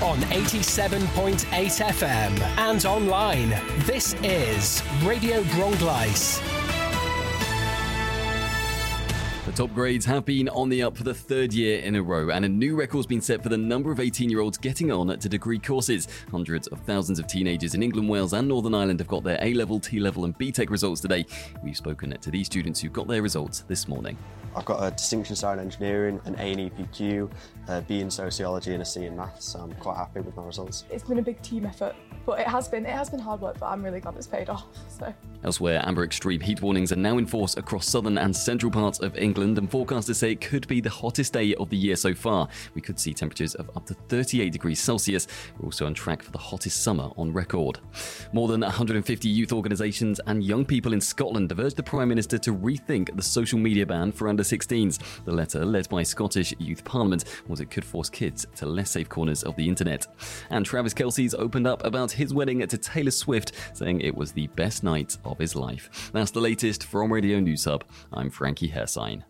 on 87.8 FM and online. This is Radio Bronglais. The top grades have been on the up for the third year in a row, and a new record's been set for the number of 18-year-olds getting on to degree courses. Hundreds of thousands of teenagers in England, Wales and Northern Ireland have got their A-level, T-level and BTEC results today. We've spoken to these students who got their results this morning. I've got a distinction star in engineering, an A in EPQ, a B in sociology and a C in maths, so I'm quite happy with my results. It's been a big team effort, but it has been hard work, but I'm really glad it's paid off. So. Elsewhere, amber extreme heat warnings are now in force across southern and central parts of England, and forecasters say it could be the hottest day of the year so far. We could see temperatures of up to 38 degrees Celsius. We're also on track for the hottest summer on record. More than 150 youth organisations and young people in Scotland have urged the Prime Minister to rethink the social media ban for under 16s. The letter, led by Scottish Youth Parliament, was it could force kids to less safe corners of the internet. And Travis Kelce's opened up about his wedding to Taylor Swift, saying it was the best night of his life. That's the latest from Radio News Hub. I'm Frankie Hersign.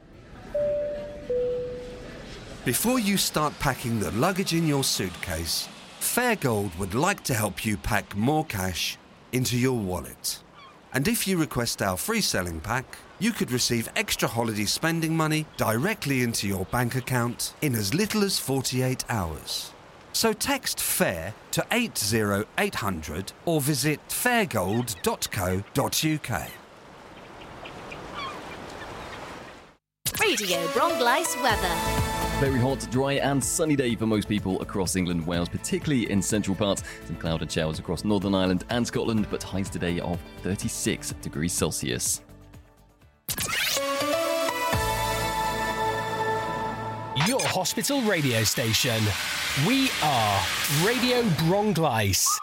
Before you start packing the luggage in your suitcase, Fairgold would like to help you pack more cash into your wallet. And if you request our free selling pack, you could receive extra holiday spending money directly into your bank account in as little as 48 hours. So text FAIR to 80800 or visit fairgold.co.uk. Radio Bronglais weather. Very hot, dry and sunny day for most people across England and Wales, particularly in central parts. Some cloud and showers across Northern Ireland and Scotland, but highs today of 36 degrees Celsius. Your hospital radio station. We are Radio Bronglais.